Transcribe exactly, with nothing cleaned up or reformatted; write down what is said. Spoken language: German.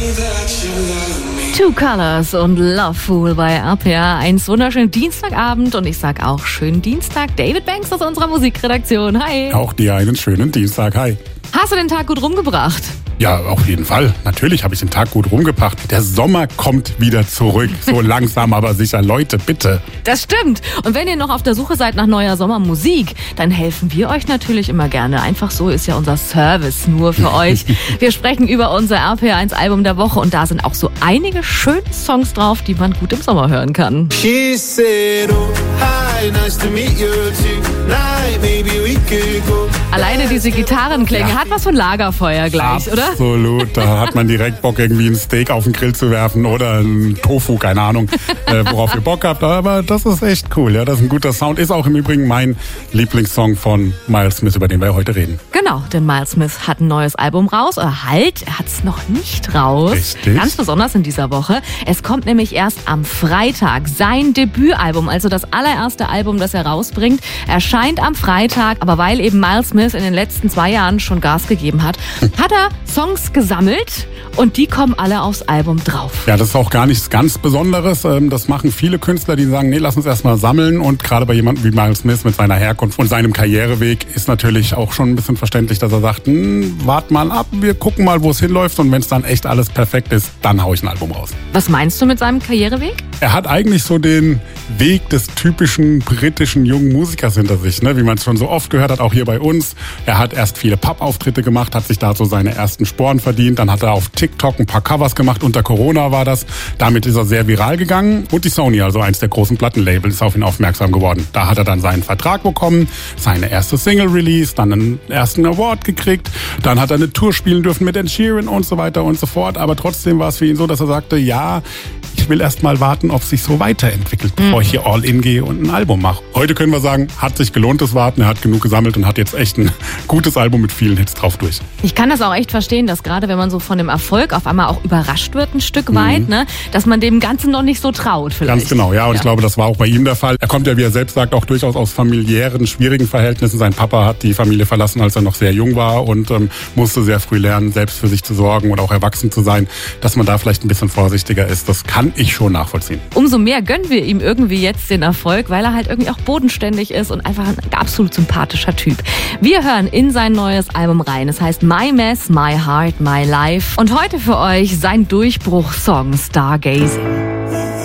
Two Colors und Love Fool bei R P R eins. Wunderschönen Dienstagabend und ich sag auch schönen Dienstag. David Banks aus unserer Musikredaktion. Hi. Auch dir einen schönen Dienstag. Hi. Hast du den Tag gut rumgebracht? Ja, auf jeden Fall. Natürlich habe ich den Tag gut rumgebracht. Der Sommer kommt wieder zurück. So langsam, aber sicher. Leute, bitte. Das stimmt. Und wenn ihr noch auf der Suche seid nach neuer Sommermusik, dann helfen wir euch natürlich immer gerne. Einfach so ist ja unser Service nur für euch. Wir sprechen über unser R P R eins Album der Woche und da sind auch so einige schöne Songs drauf, die man gut im Sommer hören kann. She said, oh, hi, nice to meet you tonight, maybe we could go. Alleine diese Gitarrenklänge hat was von Lagerfeuer gleich, oder? Absolut, da hat man direkt Bock, irgendwie ein Steak auf den Grill zu werfen oder ein Tofu, keine Ahnung, äh, worauf ihr Bock habt. Aber das ist echt cool, ja, das ist ein guter Sound. Ist auch im Übrigen mein Lieblingssong von Miles Smith, über den wir heute reden. Genau, denn Miles Smith hat ein neues Album raus, oder halt, er hat es noch nicht raus. Richtig. Ganz besonders in dieser Woche. Es kommt nämlich erst am Freitag. Sein Debütalbum, also das allererste Album, das er rausbringt, erscheint am Freitag. Aber weil eben Miles Smith in den letzten zwei Jahren schon Gas gegeben hat, hat er Songs gesammelt und die kommen alle aufs Album drauf. Ja, das ist auch gar nichts ganz Besonderes. Das machen viele Künstler, die sagen, nee, lass uns erstmal sammeln. Und gerade bei jemandem wie Miles Smith mit seiner Herkunft und seinem Karriereweg ist natürlich auch schon ein bisschen verständlich, dass er sagt, hm, wart mal ab, wir gucken mal, wo es hinläuft. Und wenn es dann echt alles perfekt ist, dann hau ich ein Album raus. Was meinst du mit seinem Karriereweg? Er hat eigentlich so den Weg des typischen britischen jungen Musikers hinter sich, ne? Wie man es schon so oft gehört hat, auch hier bei uns. Er hat erst viele Pub-Auftritte gemacht, hat sich da so seine ersten Sporen verdient. Dann hat er auf TikTok ein paar Covers gemacht. Unter Corona war das. Damit ist er sehr viral gegangen. Und die Sony, also eins der großen Plattenlabels, ist auf ihn aufmerksam geworden. Da hat er dann seinen Vertrag bekommen, seine erste Single release, dann einen ersten Award gekriegt. Dann hat er eine Tour spielen dürfen mit Ed Sheeran und so weiter und so fort. Aber trotzdem war es für ihn so, dass er sagte, ja, ich will erst mal warten, ob es sich so weiterentwickelt, bevor ich hier all in gehe und ein Album mache. Heute können wir sagen, hat sich gelohnt, das Warten. Er hat genug gesammelt und hat jetzt echt ein gutes Album mit vielen Hits drauf durch. Ich kann das auch echt verstehen, dass gerade wenn man so von dem Erfolg auf einmal auch überrascht wird ein Stück weit, mhm. ne, dass man dem Ganzen noch nicht so traut vielleicht. Ganz genau, ja. Und ja. ich glaube, das war auch bei ihm der Fall. Er kommt ja, wie er selbst sagt, auch durchaus aus familiären, schwierigen Verhältnissen. Sein Papa hat die Familie verlassen, als er noch sehr jung war und ähm, musste sehr früh lernen, selbst für sich zu sorgen und auch erwachsen zu sein. Dass man da vielleicht ein bisschen vorsichtiger ist, das kann ich schon nachvollziehen. Umso mehr gönnen wir ihm irgendwie jetzt den Erfolg, weil er halt irgendwie auch bodenständig ist und einfach ein absolut sympathischer Typ. Wir hören in sein neues Album rein. Es heißt My Mess, My Heart, My Life. Und heute für euch sein Durchbruchsong Stargazing.